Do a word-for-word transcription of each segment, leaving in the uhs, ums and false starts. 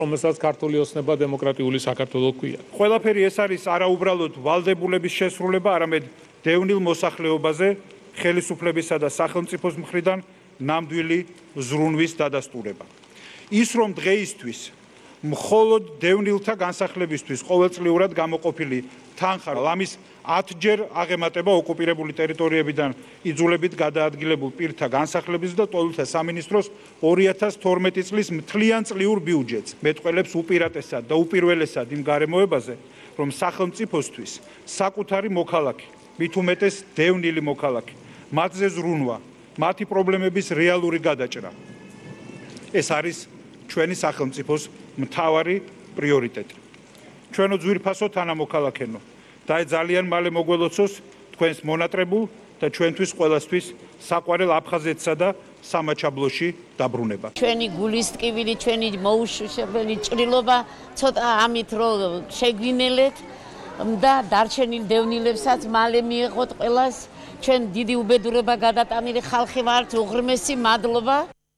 რომელსაც ქართული ოცნება დემოკრატიული საქართველო ქვია. ყველაფერი ეს არის არაუბრალოდ ვალდებულების შესრულება, არამედ დევნილ მოსახლეობაზე ხელისუფლებისა და სახელმწიფოს მხრიდან ნამდვილი ზრუნვის დადასტურება. ის რომ დღეისთვის მხოლოდ დევნილთა განსახლებისთვის ყოველწლიურად გამოყოფილი თანხა ლამის ათჯერ აღემატება ოკუპირებული ტერიტორიებიდან იძულებით გადაადგილებულ პირთა განსახლების და ტოლთა სამინისტროს ორი ათას თორმეტი წლის მთლიან წლიურ ბიუჯეტს. მეტყველებს უპირატესად და უპირველესად იმ გარემოებაზე, რომ სახელმწიფოსთვის საკუთარი მოქალაქე, მით უმეტეს დევნილი მოქალაქე, მათზე ზრუნვა, მათი პრობლემების რეალური გადაჭრა. ეს არის ჩვენი სახელმწიფოს მთავარი პრიორიტეტი. ჩვენო ძვირფასო თანამოქალაქენო, და ძალიან მალე მოგველოცოს თქვენს მონატრებულ და ჩვენთვის ყველასთვის საყვარელ აფხაზეთსა და სამაჩაბლოში დაბრუნება. ჩვენი გულის ტკივილი, ჩვენი მოუშუშებელი ჭრილობა ცოტა ამით რომ შეგვინელეთ და დარჩენილ დევნილებსაც მალე მიიღოთ ყველას. ჩვენ დიდი უბედურება გადატანილი ხალხი ვართ, უღრმესი მადლობა.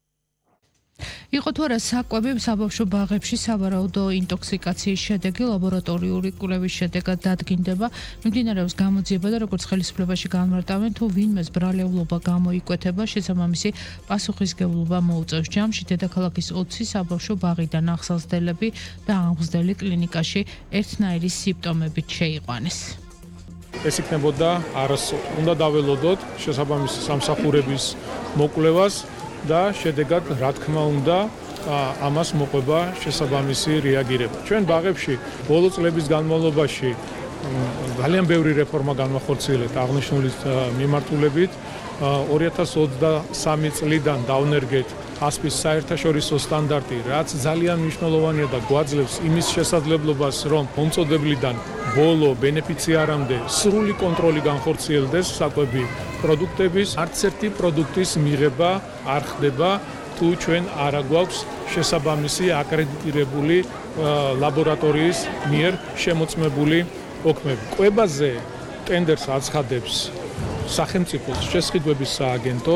იყო თუ არა საკვები საბავშვო ბაღებში სავარაუდო ინტოქსიკაციის შედეგი ლაბორატორიული კვლევის შედეგად დადგინდება. მიმდინარეობს გამოძიება და როგორც ხელისუფლებაში განმარტავენ, თუ ვინმეს ბრალეულობა გამოიკვეთება, შესაბამისი პასუხისმგებლობა მოუწევს. ჯამში დედაქალაქის ოცი საბავშვო ბაღიდან ახსავსდელები და აღმზრდელი კლინიკაში ერთნაირი სიმპტომებით შეიყვანეს. ეს იქნებოდა არასწორი. უნდა დაველოდოთ შესაბამისი სამსახურების მოკვლევას და შედეგად რა თქმა უნდა ამას მოყვება შესაბამისი რეაგირება. ჩვენ ბაღებში ბოლო წლების განმავლობაში ძალიან ბევრი რეფორმა განვახორციელეთ აღნიშნული მიმართულებით. ორი ათას ოცდასამი წლიდან დავნერგეთ ასპის საერთაშორისო სტანდარტი, რაც ძალიან მნიშვნელოვანია და გვაძლევს იმის შესაძლებლობას, რომ მომწოდებლიდან ბოლო ბენეფიციარამდე სრული კონტროლი განხორციელდეს საკვები პროდუქტების. არც ერთი პროდუქტის მიღება არ ხდება, თუ ჩვენ არ აგვაქვს შესაბამისი აკრედიტირებული ლაბორატორიის მიერ შემოწმებული ოქმები. კვებაზე ტენდერს აცხადებს სახელმწიფოს შესყიდვების სააგენტო.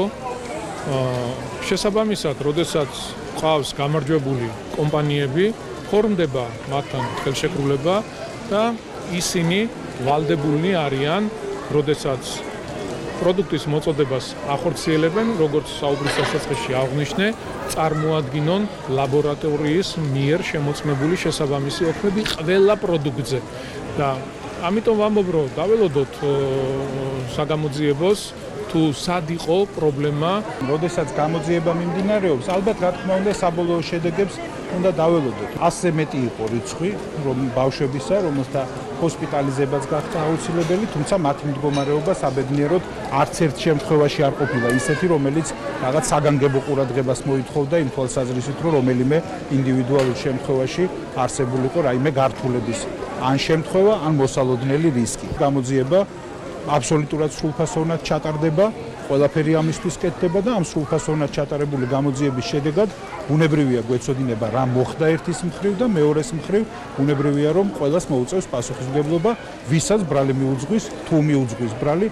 შესაბამისად, როდესაც ყავს გამარჯვებული კომპანიები, ფორმდება მათთან ხელშეკრულება და ისინი ვალდებულნი არიან, როდესაც პროდუქტის მოწოდებას ახორციელებენ, როგორც საუბრის დასაწყისში აღვნიშნე, წარმოადგინონ ლაბორატორიის მიერ შემოწმებული შესაბამისი ოქმები ყველა პროდუქტზე. და ამიტომ ვამბობ, რომ დაველოდოთ საგამოძიებოს, თუ სად იყო პრობლემა. როდესაც გამოძიება მიმდინარეობს, ალბათ რა თქმა უნდა საბოლოო შედეგებს უნდა დაველოდოთ. ასზე მეტი იყო რიცხვი, რომ ბავშვებისა, რომელთა ჰოსპიტალიზებაც გახდა აუცილებელი, თუმცა მათი მდგომარეობა საბედნიეროდ არც ერთ შემთხვევაში არ ყოფილა ისეთი, რომელიც რაღაც საგანგებო ყურადღებას მოითხოვდა იმ თვალსაზრისით, რომ რომელიმე ინდივიდუალურ შემთხვევაში არსებულიყო რაიმე გართულების ან შემთხვევა, ან მოსალოდნელი რისკი. გამოძიება აბსოლუტურად სრულფასოვნად ჩატარდება, ყველაფერი ამისთვის კეთდება და ამ სრულფასოვნად ჩატარებული გამოძიების შედეგად ბუნებრივია გვეცოდინება რა მოხდა ერთის მხრივ და მეორეს მხრივ, ბუნებრივია რომ ყველას მოუწევს პასუხისმგებლობა, ვისაც ბრალი მიუძღვის, თუ მიუძღვის ბრალი.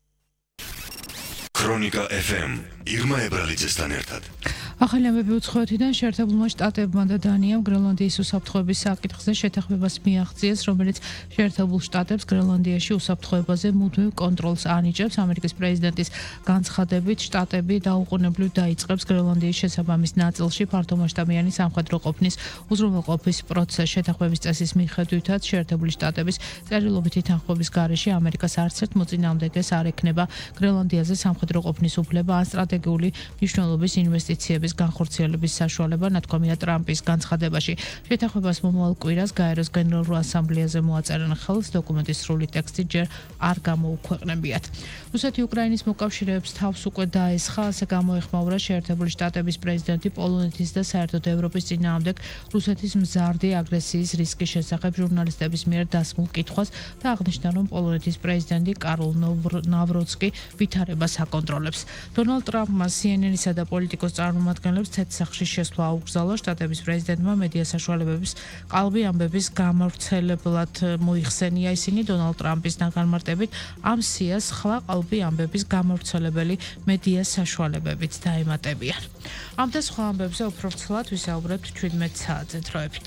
ქრონიკა ეფ ემ ირმა ებრალიძესთან ერთად. ახალი ამბები უცხოეთიდან შეერთებულმა შტატებმა და დანიამ გრენლანდიის უსაფრთხოების საკითხზე შეთანხმებას მიაღწიეს, რომელიც შეერთებულ შტატებს გრენლანდიაში უსაფრთხოებაზე მუდმივ კონტროლს ანიჭებს. ამერიკის პრეზიდენტის განცხადებით, შტატები დაუყოვნებლივ დაიწყებს გრენლანდიის შესაბამის ნაწილში ფართომასშტაბიანი სამხედრო ყოფნის უზრუნველყოფის პროცესს. შეთანხმების წესის მიხედვითაც შეერთებული შტატების წერილობითი თანხმობის გარეშე ამერიკას არც ერთ მოწინააღმდეგეს არ ექნება გრენლანდიაზე სამხედრო ყოფნის უფლება ან სტრატეგიული მნიშვნელობის ინვესტიციების განხორციელების საშუალება, ნათქვამია ტრამპის განცხადებაში. შეთანხმებას მომავალ კვირას გაეროს გენერალურ ასამბლეაზე მოაწერენ ხელს, დოკუმენტის სრული ტექსტი ჯერ არ გამოუქვეყნებიათ. რუსეთი უკრაინის მოკავშირეებს თავს უკვე დაესხა, ასე გამოეხმაურა შეერთებული შტატების პრეზიდენტი პოლონეთის და საერთოდ ევროპის წინააღმდეგ რუსეთის მზარდი აგრესიის რისკის შესახებ ჟურნალისტების მიერ დასმულ კითხვას და აღნიშნა, რომ პოლონეთის პრეზიდენტი კარლ ნავროცკი ვითარებას აკონტროლებს. დონალდ ტრამპმა სი ენ ენ-ისა და პოლიტიკოს წარმომადგენლებს ცეცხლში შესვლა აუკრძალა. შტატების პრეზიდენტმა მედია საშუალებების ყალბი ამბების გამავრცელებლად მოიხსენია. ისინი დონალდ ტრამპის განმარტებით ამ სიას ხლა ყალბი ამბების გამავრცელებელი მედია საშუალებებით დაემატებიან. ამ და სხვა ამბებზე უფრო ცვლად ვისაუბრებთ ჩვიდმეტ საათზე. დროებით.